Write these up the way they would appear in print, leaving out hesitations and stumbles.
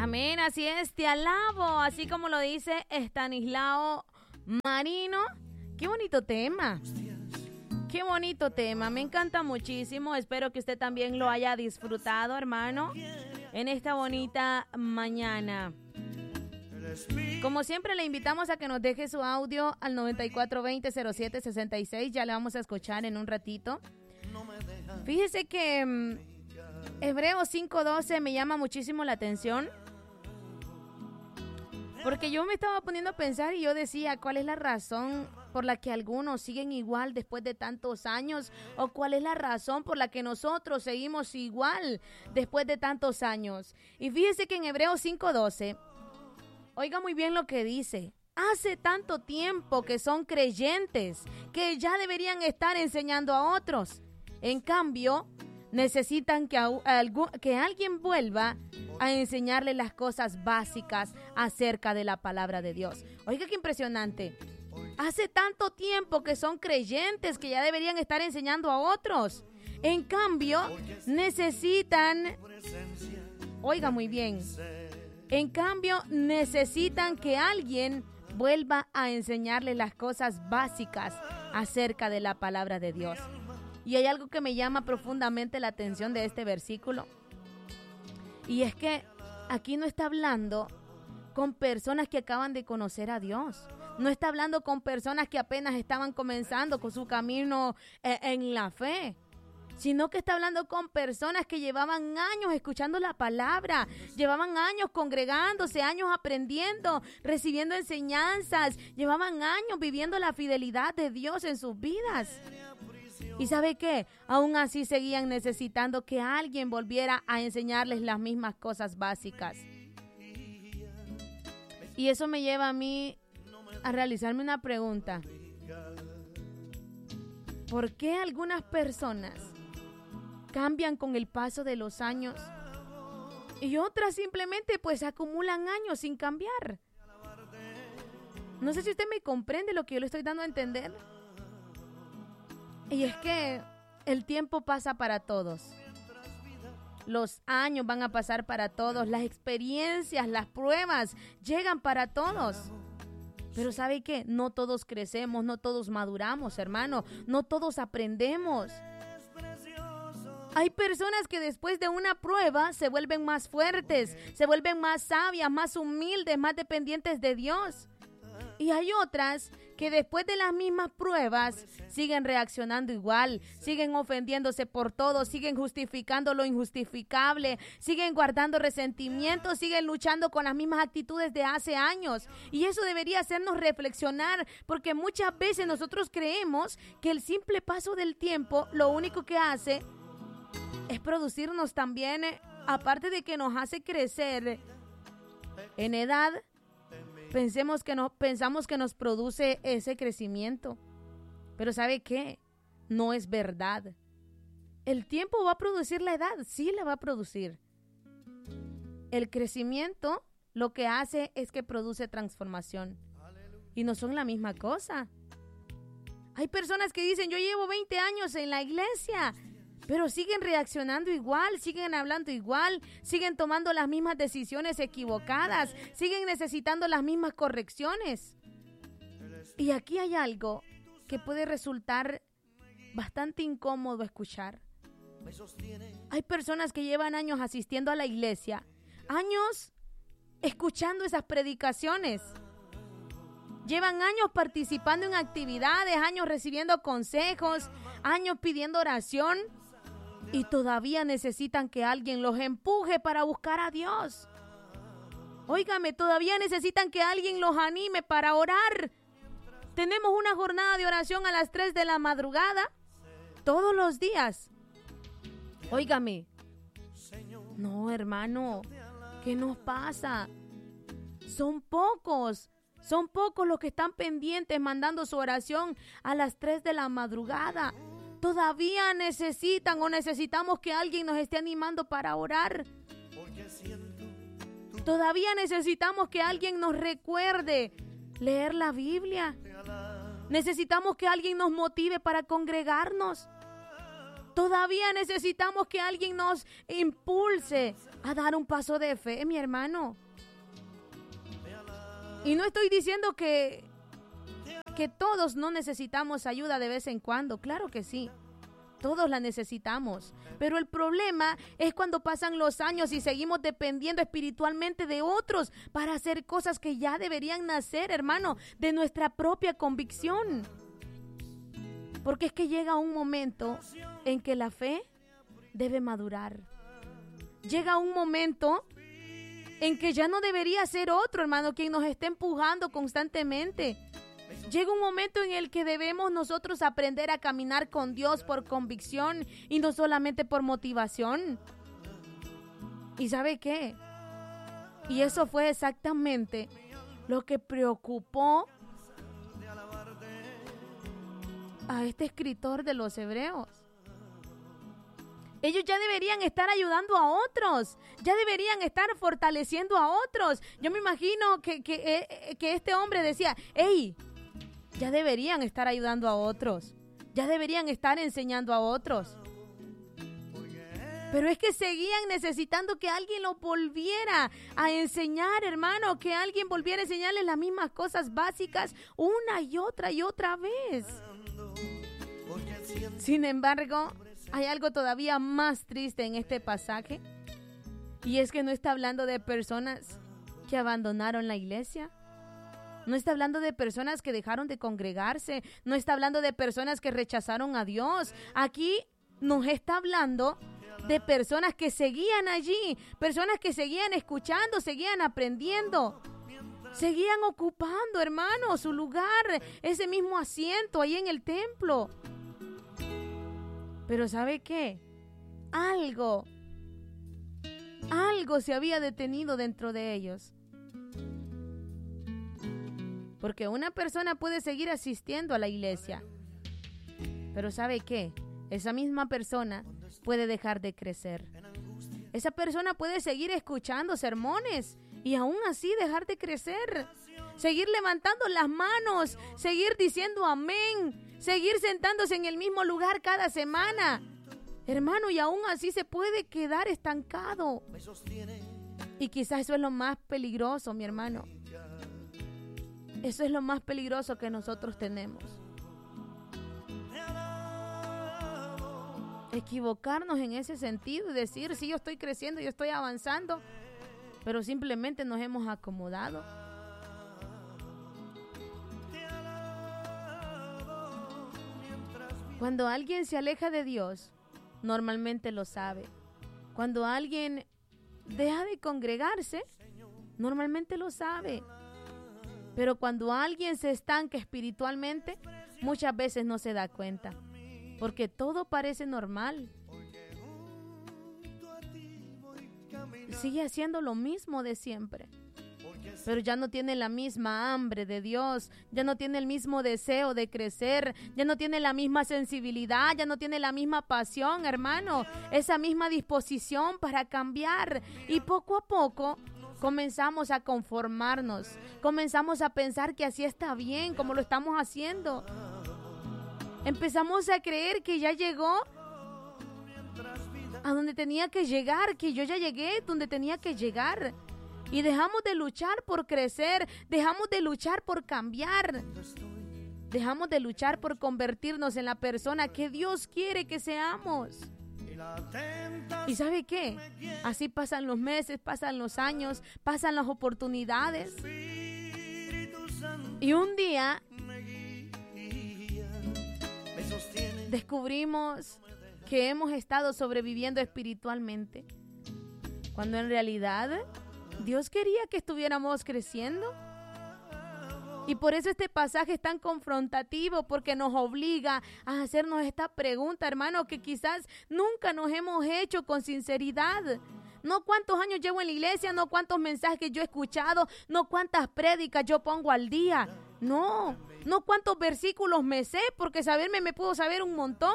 Amén, así es, te alabo, así como lo dice Estanislao Marino. Qué bonito tema. Qué bonito tema, me encanta muchísimo. Espero que usted también lo haya disfrutado, hermano, en esta bonita mañana. Como siempre, le invitamos a que nos deje su audio al 9420-0766. Ya le vamos a escuchar en un ratito. Fíjese que Hebreos 5:12 me llama muchísimo la atención, porque yo me estaba poniendo a pensar y yo decía, ¿cuál es la razón por la que algunos siguen igual después de tantos años? ¿O cuál es la razón por la que nosotros seguimos igual después de tantos años? Y fíjese que en Hebreos 5:12, oiga muy bien lo que dice. Hace tanto tiempo que son creyentes que ya deberían estar enseñando a otros. En cambio, necesitan que alguien vuelva a enseñarle las cosas básicas acerca de la palabra de Dios. Oiga, qué impresionante. Hace tanto tiempo que son creyentes que ya deberían estar enseñando a otros. En cambio, necesitan, oiga muy bien, en cambio, necesitan que alguien vuelva a enseñarle las cosas básicas acerca de la palabra de Dios. Y hay algo que me llama profundamente la atención de este versículo. Y es que aquí no está hablando con personas que acaban de conocer a Dios. No está hablando con personas que apenas estaban comenzando con su camino en la fe. Sino que está hablando con personas que llevaban años escuchando la palabra, llevaban años congregándose, años aprendiendo, recibiendo enseñanzas, llevaban años viviendo la fidelidad de Dios en sus vidas. ¿Y sabe qué? Aún así seguían necesitando que alguien volviera a enseñarles las mismas cosas básicas. Y eso me lleva a mí a realizarme una pregunta. ¿Por qué algunas personas cambian con el paso de los años y otras simplemente pues acumulan años sin cambiar? No sé si usted me comprende lo que yo le estoy dando a entender. Y es que el tiempo pasa para todos. Los años van a pasar para todos. Las experiencias, las pruebas llegan para todos. Pero ¿sabe qué? No todos crecemos, no todos maduramos, hermano. No todos aprendemos. Hay personas que después de una prueba se vuelven más fuertes, se vuelven más sabias, más humildes, más dependientes de Dios. Y hay otras que después de las mismas pruebas siguen reaccionando igual, siguen ofendiéndose por todo, siguen justificando lo injustificable, siguen guardando resentimientos, siguen luchando con las mismas actitudes de hace años. Y eso debería hacernos reflexionar, porque muchas veces nosotros creemos que el simple paso del tiempo lo único que hace es producirnos también, aparte de que nos hace crecer en edad, pensamos que nos produce ese crecimiento. Pero ¿sabe qué? No es verdad. El tiempo va a producir la edad, sí la va a producir. El crecimiento lo que hace es que produce transformación. Y no son la misma cosa. Hay personas que dicen, yo llevo 20 años en la iglesia, pero siguen reaccionando igual, siguen hablando igual, siguen tomando las mismas decisiones equivocadas, siguen necesitando las mismas correcciones. Y aquí hay algo que puede resultar bastante incómodo escuchar. Hay personas que llevan años asistiendo a la iglesia, años escuchando esas predicaciones. Llevan años participando en actividades, años recibiendo consejos, años pidiendo oración. Y todavía necesitan que alguien los empuje para buscar a Dios. Óigame, todavía necesitan que alguien los anime para orar. Tenemos una jornada de oración a las 3 de la madrugada, todos los días. Óigame. No, hermano, ¿qué nos pasa? Son pocos los que están pendientes mandando su oración a las 3 de la madrugada. Todavía necesitamos que alguien nos esté animando para orar. Todavía necesitamos que alguien nos recuerde leer la Biblia. Necesitamos que alguien nos motive para congregarnos. Todavía necesitamos que alguien nos impulse a dar un paso de fe, mi hermano. Y no estoy diciendo que todos no necesitamos ayuda de vez en cuando. Claro que sí. Todos la necesitamos. Pero el problema es cuando pasan los años y seguimos dependiendo espiritualmente de otros para hacer cosas que ya deberían nacer, hermano, de nuestra propia convicción. Porque es que llega un momento en que la fe debe madurar. Llega un momento en que ya no debería ser otro, hermano, quien nos esté empujando constantemente. Llega un momento en el que debemos nosotros aprender a caminar con Dios por convicción y no solamente por motivación. ¿Y sabe qué? Y eso fue exactamente lo que preocupó a este escritor de los Hebreos. Ellos ya deberían estar ayudando a otros, ya deberían estar fortaleciendo a otros. Yo me imagino que este hombre decía, hey, ya deberían estar ayudando a otros, ya deberían estar enseñando a otros. Pero es que seguían necesitando que alguien los volviera a enseñar, hermano, que alguien volviera a enseñarles las mismas cosas básicas una y otra vez. Sin embargo, hay algo todavía más triste en este pasaje, y es que no está hablando de personas que abandonaron la iglesia. No está hablando de personas que dejaron de congregarse. No está hablando de personas que rechazaron a Dios. Aquí nos está hablando de personas que seguían allí, personas que seguían escuchando, seguían aprendiendo, seguían ocupando, hermano, su lugar, ese mismo asiento ahí en el templo. Pero ¿sabe qué? Algo se había detenido dentro de ellos. Porque una persona puede seguir asistiendo a la iglesia, pero ¿sabe qué? Esa misma persona puede dejar de crecer. Esa persona puede seguir escuchando sermones y aún así dejar de crecer. Seguir levantando las manos, seguir diciendo amén, seguir sentándose en el mismo lugar cada semana. Hermano, y aún así se puede quedar estancado. Y quizás eso es lo más peligroso, mi hermano. Eso es lo más peligroso que nosotros tenemos. Equivocarnos en ese sentido y decir, sí, yo estoy creciendo, yo estoy avanzando, pero simplemente nos hemos acomodado. Cuando alguien se aleja de Dios, normalmente lo sabe. Cuando alguien deja de congregarse, normalmente lo sabe. Pero cuando alguien se estanca espiritualmente, muchas veces no se da cuenta, porque todo parece normal. Sigue haciendo lo mismo de siempre, pero ya no tiene la misma hambre de Dios, ya no tiene el mismo deseo de crecer, ya no tiene la misma sensibilidad, ya no tiene la misma pasión, hermano, esa misma disposición para cambiar. Y poco a poco comenzamos a conformarnos, comenzamos a pensar que así está bien, como lo estamos haciendo. Empezamos a creer que ya llegó a donde tenía que llegar, que yo ya llegué donde tenía que llegar. Y dejamos de luchar por crecer, dejamos de luchar por cambiar, dejamos de luchar por convertirnos en la persona que Dios quiere que seamos. ¿Y sabe qué? Así pasan los meses, pasan los años, pasan las oportunidades. Y un día descubrimos que hemos estado sobreviviendo espiritualmente, cuando en realidad Dios quería que estuviéramos creciendo. Y por eso este pasaje es tan confrontativo, porque nos obliga a hacernos esta pregunta, hermano, que quizás nunca nos hemos hecho con sinceridad. No cuántos años llevo en la iglesia, no cuántos mensajes yo he escuchado, no cuántas prédicas yo pongo al día. No cuántos versículos me sé, porque saberme me puedo saber un montón.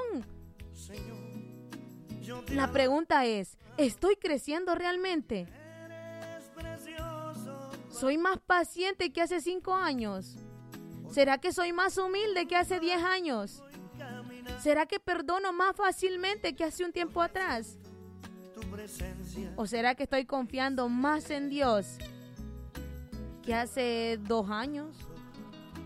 La pregunta es, ¿estoy creciendo realmente? ¿Soy más paciente que hace 5 años? ¿Será que soy más humilde que hace 10 años? ¿Será que perdono más fácilmente que hace un tiempo atrás? ¿O será que estoy confiando más en Dios que hace 2 años?